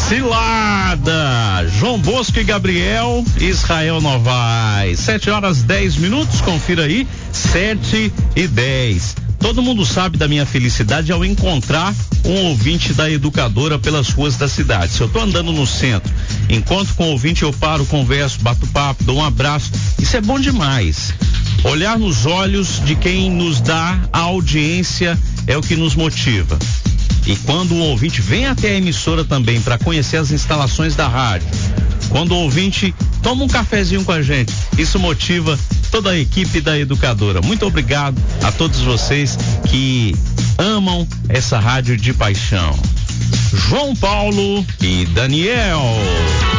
Cilada, João Bosco e Gabriel, Israel Novaes, 7h10, confira aí, 7h10. Todo mundo sabe da minha felicidade ao encontrar um ouvinte da Educadora pelas ruas da cidade. Se eu tô andando no centro, encontro com um ouvinte, eu paro, converso, bato papo, dou um abraço, isso é bom demais. Olhar nos olhos de quem nos dá a audiência é o que nos motiva. E quando o ouvinte vem até a emissora também para conhecer as instalações da rádio, quando o ouvinte toma um cafezinho com a gente, isso motiva toda a equipe da Educadora. Muito obrigado a todos vocês que amam essa rádio de paixão. João Paulo e Daniel.